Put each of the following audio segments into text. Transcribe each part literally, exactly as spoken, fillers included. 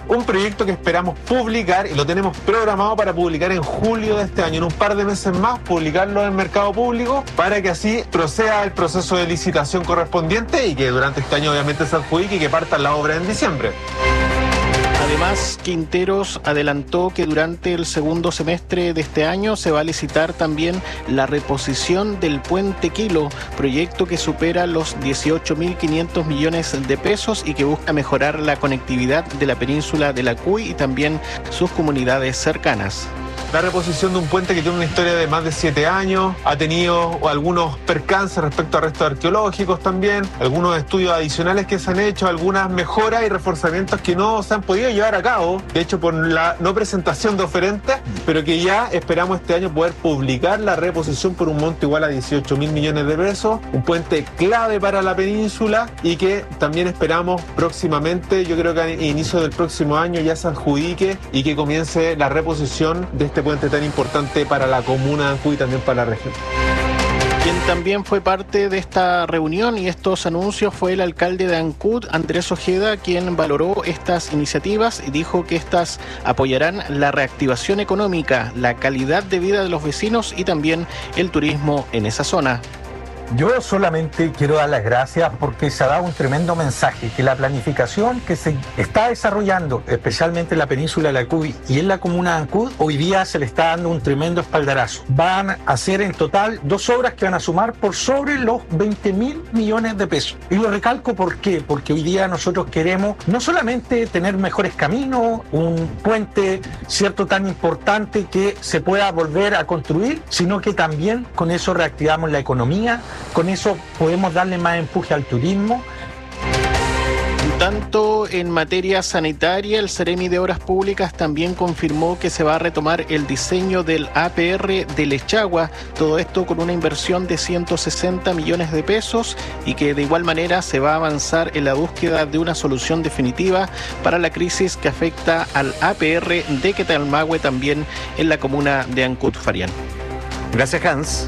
un proyecto que esperamos publicar y lo tenemos programado para publicar en julio de este año, en un par de meses más, publicarlo en el mercado público para que así proceda el proceso de licitación correspondiente y que durante este año obviamente se adjudique y que parta la obra en diciembre. Además, Quinteros adelantó que durante el segundo semestre de este año se va a licitar también la reposición del Puente Quilo, proyecto que supera los dieciocho mil quinientos millones de pesos y que busca mejorar la conectividad de la península de la Cuy y también sus comunidades cercanas. La reposición de un puente que tiene una historia de más de siete años, ha tenido algunos percances respecto a restos arqueológicos también, algunos estudios adicionales que se han hecho, algunas mejoras y reforzamientos que no se han podido llevar a cabo, de hecho por la no presentación de oferentes, pero que ya esperamos este año poder publicar la reposición por un monto igual a dieciocho mil millones de pesos, un puente clave para la península y que también esperamos próximamente, yo creo que a inicio del próximo año ya se adjudique y que comience la reposición de este puente tan importante para la comuna de Ancud y también para la región. Quien también fue parte de esta reunión y estos anuncios fue el alcalde de Ancud, Andrés Ojeda, quien valoró estas iniciativas y dijo que estas apoyarán la reactivación económica, la calidad de vida de los vecinos y también el turismo en esa zona. Yo solamente quiero dar las gracias porque se ha dado un tremendo mensaje, que la planificación que se está desarrollando, especialmente en la península de la Cuy y en la comuna de Ancud, hoy día se le está dando un tremendo espaldarazo. Van a ser en total dos obras que van a sumar por sobre los veinte mil millones de pesos. Y lo recalco ¿por qué? Porque hoy día nosotros queremos no solamente tener mejores caminos, un puente cierto tan importante que se pueda volver a construir, sino que también con eso reactivamos la economía. Con eso podemos darle más empuje al turismo. Tanto en materia sanitaria, el Seremi de Obras Públicas también confirmó que se va a retomar el diseño del A P R de Lechagua, todo esto con una inversión de ciento sesenta millones de pesos y que de igual manera se va a avanzar en la búsqueda de una solución definitiva para la crisis que afecta al A P R de Quetalmahue también en la comuna de Ancud, Farián. Gracias, Hans.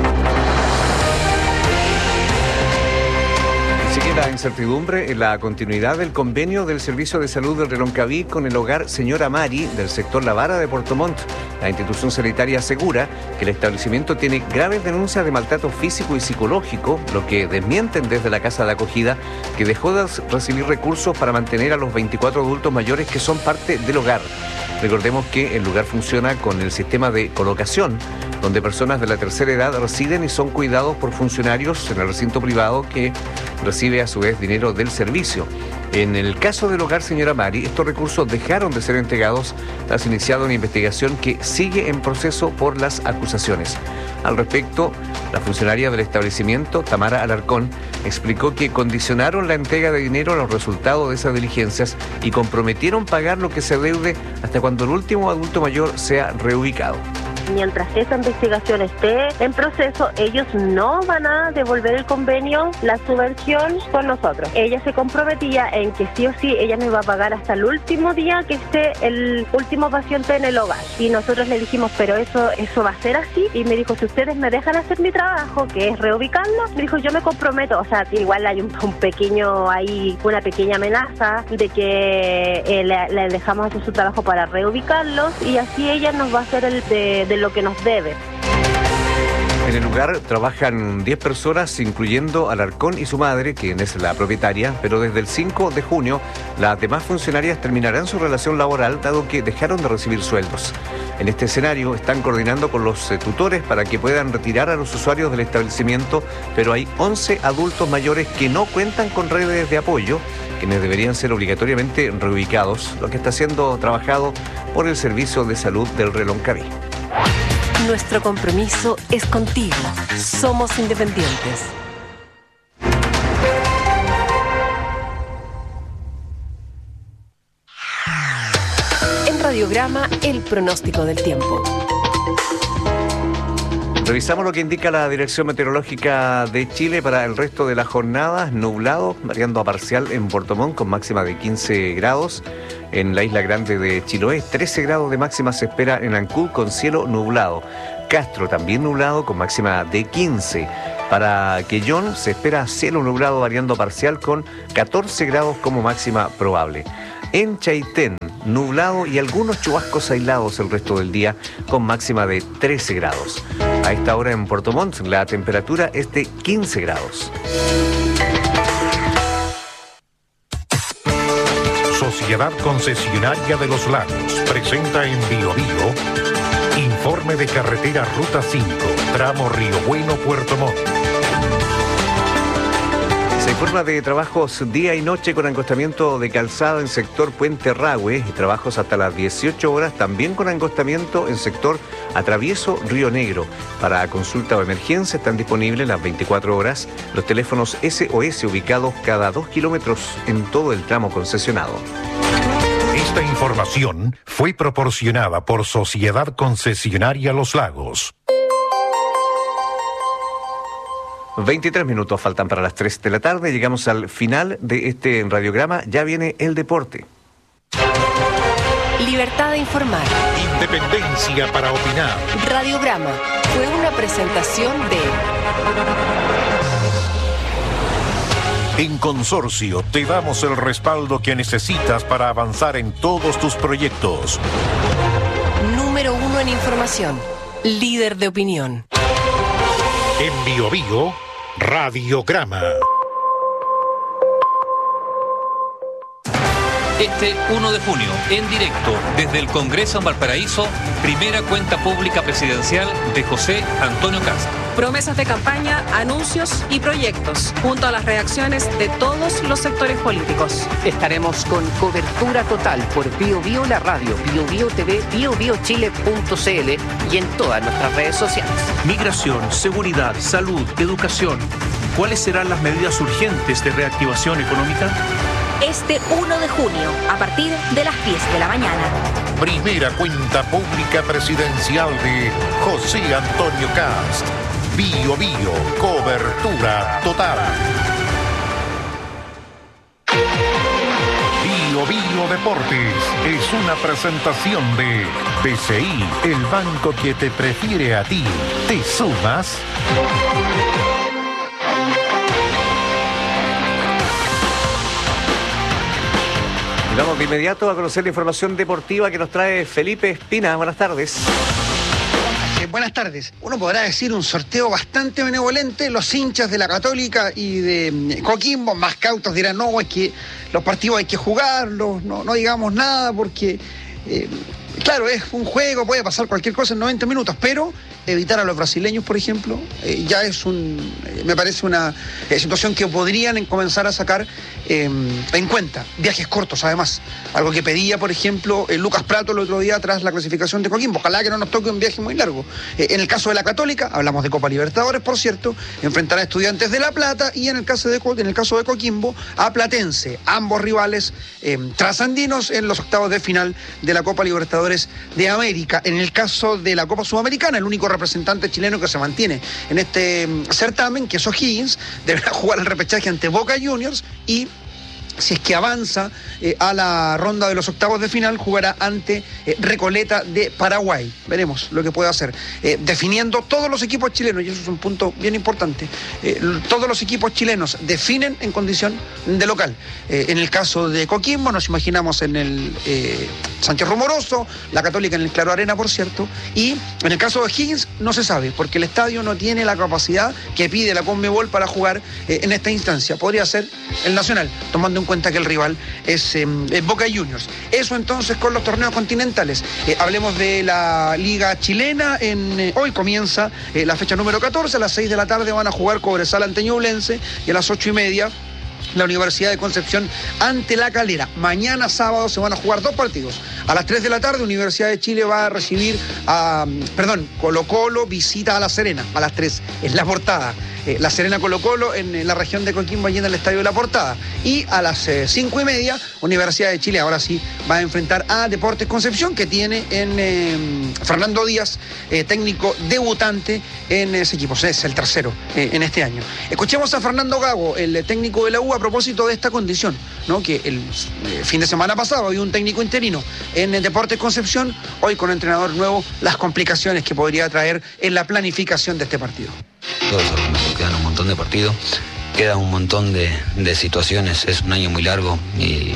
Sigue la incertidumbre en la continuidad del convenio del Servicio de Salud del Reloncaví con el hogar Señora Mari del sector La Vara de Puerto Montt. La institución sanitaria asegura que el establecimiento tiene graves denuncias de maltrato físico y psicológico, lo que desmienten desde la casa de acogida, que dejó de recibir recursos para mantener a los veinticuatro adultos mayores que son parte del hogar. Recordemos que el lugar funciona con el sistema de colocación, donde personas de la tercera edad residen y son cuidados por funcionarios en el recinto privado que recibe a su vez dinero del servicio. En el caso del hogar Señora Mari, estos recursos dejaron de ser entregados tras iniciada una investigación que sigue en proceso por las acusaciones. Al respecto, la funcionaria del establecimiento, Tamara Alarcón, explicó que condicionaron la entrega de dinero a los resultados de esas diligencias y comprometieron pagar lo que se adeude hasta cuando el último adulto mayor sea reubicado. Mientras esa investigación esté en proceso, ellos no van a devolver el convenio, la subvención con nosotros. Ella se comprometía en que sí o sí ella nos iba a pagar hasta el último día que esté el último paciente en el hogar. Y nosotros le dijimos, pero eso eso va a ser así. Y me dijo, si ustedes me dejan hacer mi trabajo, que es reubicarlo, me dijo, yo me comprometo. O sea, igual hay un, un pequeño, hay una pequeña amenaza de que eh, le, le dejamos hacer su trabajo para reubicarlos y así ella nos va a hacer el de, de lo que nos debe. En el lugar trabajan diez personas, incluyendo Alarcón y su madre, quien es la propietaria, pero desde el cinco de junio las demás funcionarias terminarán su relación laboral, dado que dejaron de recibir sueldos. En este escenario están coordinando con los eh, tutores para que puedan retirar a los usuarios del establecimiento, pero hay once adultos mayores que no cuentan con redes de apoyo, quienes deberían ser obligatoriamente reubicados, lo que está siendo trabajado por el Servicio de Salud del Reloncaví. Nuestro compromiso es contigo. Somos independientes. En Radiograma, el pronóstico del tiempo. Revisamos lo que indica la Dirección Meteorológica de Chile para el resto de la jornada. Nublado, variando a parcial en Puerto Montt con máxima de quince grados. En la isla grande de Chiloé, trece grados de máxima se espera en Ancud con cielo nublado. Castro también nublado con máxima de quince. Para Quellón se espera cielo nublado variando parcial con catorce grados como máxima probable. En Chaitén, nublado y algunos chubascos aislados el resto del día, con máxima de trece grados. A esta hora en Puerto Montt, la temperatura es de quince grados. Sociedad Concesionaria de los Lagos presenta en Bio Bio informe de carretera Ruta cinco, tramo Río Bueno, Puerto Montt. Se informa de trabajos día y noche con angostamiento de calzada en sector Puente Rahue y trabajos hasta las dieciocho horas, también con angostamiento en sector Atravieso Río Negro. Para consulta o emergencia están disponibles las veinticuatro horas los teléfonos S O S ubicados cada dos kilómetros en todo el tramo concesionado. Esta información fue proporcionada por Sociedad Concesionaria Los Lagos. veintitrés minutos faltan para las tres de la tarde. Llegamos al final de este radiograma. Ya viene el deporte. Libertad de informar. Independencia para opinar. Radiograma fue una presentación de... En Consorcio te damos el respaldo que necesitas para avanzar en todos tus proyectos. Número uno en información. Líder de opinión. En Bio Bio, Radiograma. Este uno de junio, en directo, desde el Congreso en Valparaíso, primera cuenta pública presidencial de José Antonio Kast. Promesas de campaña, anuncios y proyectos, junto a las reacciones de todos los sectores políticos. Estaremos con cobertura total por Bio Bio la radio, Bio Bio T V, bio bio chile punto c l y en todas nuestras redes sociales. Migración, seguridad, salud, educación. ¿Cuáles serán las medidas urgentes de reactivación económica? Este uno de junio, a partir de las diez de la mañana. Primera cuenta pública presidencial de José Antonio Kast. Bio Bio, cobertura total. Bio Bio Deportes es una presentación de B C I, el banco que te prefiere a ti. ¿Te sumas? Y vamos de inmediato a conocer la información deportiva que nos trae Felipe Espina. Buenas tardes. Buenas tardes. Uno podrá decir un sorteo bastante benevolente. Los hinchas de la Católica y de Coquimbo, más cautos, dirán, no, es que los partidos hay que jugarlos, no, no digamos nada porque, eh, claro, es un juego, puede pasar cualquier cosa en noventa minutos, pero evitar a los brasileños, por ejemplo, eh, ya es un, eh, me parece una eh, situación que podrían comenzar a sacar eh, en cuenta. Viajes cortos, además, algo que pedía, por ejemplo, eh, Lucas Prato el otro día tras la clasificación de Coquimbo. Ojalá que no nos toque un viaje muy largo. Eh, en el caso de la Católica, hablamos de Copa Libertadores, por cierto, enfrentará a Estudiantes de La Plata y en el caso de, en el caso de Coquimbo, a Platense, ambos rivales eh, trasandinos en los octavos de final de la Copa Libertadores de América. En el caso de la Copa Sudamericana, el único representante chileno que se mantiene en este certamen, que es O'Higgins, deberá jugar el repechaje ante Boca Juniors y, si es que avanza eh, a la ronda de los octavos de final, jugará ante eh, Recoleta de Paraguay. Veremos lo que puede hacer. Eh, definiendo todos los equipos chilenos, y eso es un punto bien importante, eh, todos los equipos chilenos definen en condición de local. Eh, en el caso de Coquimbo, nos imaginamos en el eh, Sánchez Rumoroso, la Católica en el Claro Arena, por cierto, y en el caso de Higgins no se sabe, porque el estadio no tiene la capacidad que pide la Conmebol para jugar eh, en esta instancia. Podría ser el Nacional, tomando en cuenta que el rival es, eh, es Boca Juniors. Eso entonces con los torneos continentales. Eh, hablemos de la Liga Chilena. En, eh, hoy comienza eh, la fecha número catorce. A las seis de la tarde van a jugar Cobresal ante Ñublense y a las ocho y media la Universidad de Concepción ante La Calera. Mañana sábado se van a jugar dos partidos. A las tres de la tarde, Universidad de Chile va a recibir a, perdón, Colo Colo visita a La Serena. A las tres es la portada. Eh, La Serena Colo Colo en, en la región de Coquimbo, allí en el Estadio de la Portada. Y a las eh, cinco y media, Universidad de Chile ahora sí va a enfrentar a Deportes Concepción, que tiene en eh, Fernando Díaz, eh, técnico debutante en ese equipo. Es el tercero eh, en este año. Escuchemos a Fernando Gago, el técnico de la U, a propósito de esta condición, ¿no? Que el eh, fin de semana pasado había un técnico interino en el Deportes Concepción, hoy con entrenador nuevo, las complicaciones que podría traer en la planificación de este partido. Todos sabemos que quedan un montón de partidos, quedan un montón de, de situaciones, es un año muy largo y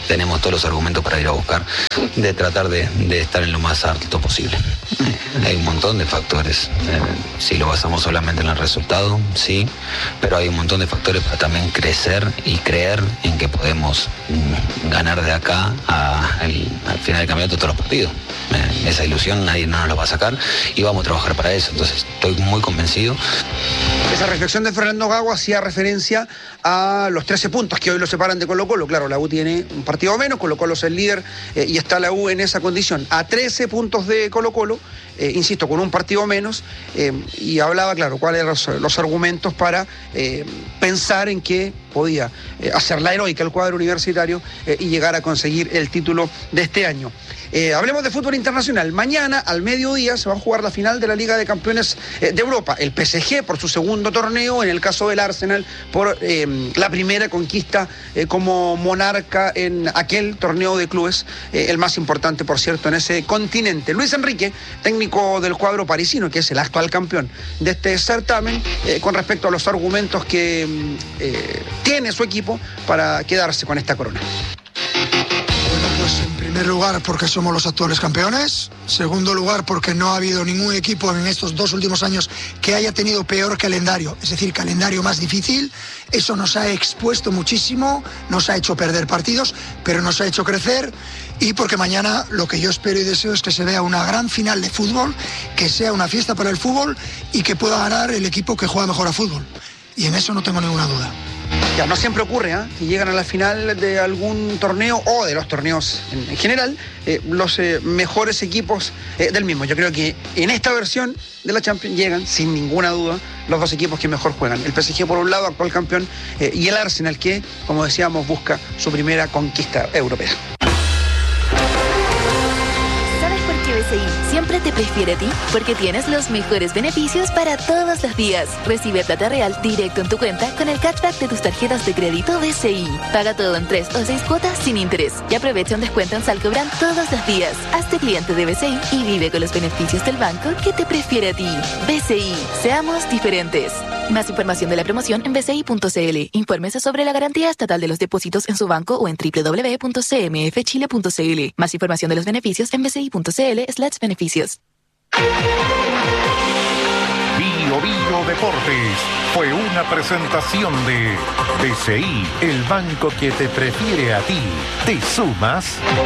tenemos todos los argumentos para ir a buscar, de tratar de, de estar en lo más alto posible. Hay un montón de factores. Eh, si lo basamos solamente en el resultado, sí, pero hay un montón de factores para también crecer y creer en que podemos mm, ganar de acá a el, al final del campeonato todos los partidos. Eh, esa ilusión nadie no nos la va a sacar y vamos a trabajar para eso. Entonces estoy muy convencido. Esa reflexión de Fernando Gago hacía referencia a los trece puntos que hoy lo separan de Colo-Colo. Claro, la U tiene un partido menos, Colo-Colo es el líder eh, y está la U en esa condición. A trece puntos de Colo-Colo, eh, insisto, con un partido menos, eh, y hablaba, claro, cuáles eran los, los argumentos para eh, pensar en que podía eh, hacer la heroica el cuadro universitario eh, y llegar a conseguir el título de este año. Eh, hablemos de fútbol internacional. Mañana, al mediodía, se va a jugar la final de la Liga de Campeones eh, de Europa. El P S G por su segundo torneo, en el caso del Arsenal por eh, la primera conquista eh, como monarca en aquel torneo de clubes, eh, el más importante, por cierto, en ese continente. Luis Enrique, técnico del cuadro parisino, que es el actual campeón de este certamen, eh, con respecto a los argumentos que eh, tiene su equipo para quedarse con esta corona. En primer lugar, porque somos los actuales campeones. Segundo lugar, porque no ha habido ningún equipo en estos dos últimos años que haya tenido peor calendario, es decir, calendario más difícil. Eso nos ha expuesto muchísimo, nos ha hecho perder partidos, pero nos ha hecho crecer. Y porque mañana lo que yo espero y deseo es que se vea una gran final de fútbol, que sea una fiesta para el fútbol y que pueda ganar el equipo que juega mejor a fútbol. Y en eso no tengo ninguna duda. Ya, no siempre ocurre, ¿eh? que llegan a la final de algún torneo o de los torneos en, en general eh, los eh, mejores equipos eh, del mismo. Yo creo que en esta versión de la Champions llegan sin ninguna duda los dos equipos que mejor juegan. El P S G por un lado, actual campeón, eh, y el Arsenal que, como decíamos, busca su primera conquista europea. B C I siempre te prefiere a ti porque tienes los mejores beneficios para todos los días. Recibe plata real directo en tu cuenta con el cashback de tus tarjetas de crédito B C I. Paga todo en tres o seis cuotas sin interés y aprovecha un descuento en Salcobran todos los días. Hazte cliente de B C I y vive con los beneficios del banco que te prefiere a ti. B C I, seamos diferentes. Más información de la promoción en b c i punto c l. Infórmese sobre la garantía estatal de los depósitos en su banco o en doble u doble u doble u punto c m f chile punto c l. Más información de los beneficios en b c i punto c l slash beneficios. Bio Bio Deportes fue una presentación de B C I, el banco que te prefiere a ti. ¿Te sumas?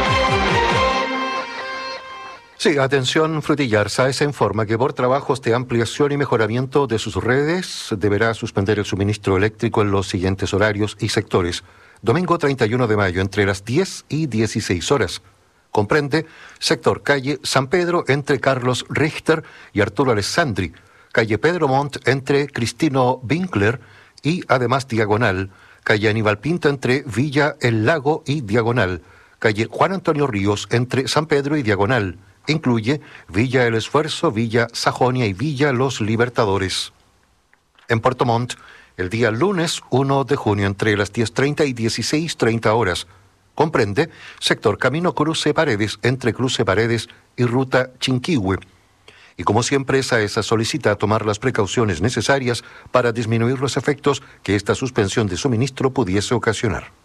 Sí, atención Frutillar, SAESA informa que por trabajos de ampliación y mejoramiento de sus redes deberá suspender el suministro eléctrico en los siguientes horarios y sectores. Domingo treinta y uno de mayo entre las diez y dieciséis horas. Comprende sector calle San Pedro entre Carlos Richter y Arturo Alessandri, calle Pedro Montt entre Cristino Winkler y además diagonal, calle Aníbal Pinto entre Villa El Lago y diagonal, calle Juan Antonio Ríos entre San Pedro y diagonal. Incluye Villa El Esfuerzo, Villa Sajonia y Villa Los Libertadores. En Puerto Montt, el día lunes uno de junio entre las diez treinta y dieciséis treinta horas. Comprende sector Camino Cruce Paredes entre Cruce Paredes y Ruta Chinquihue. Y como siempre, SAESA solicita tomar las precauciones necesarias para disminuir los efectos que esta suspensión de suministro pudiese ocasionar.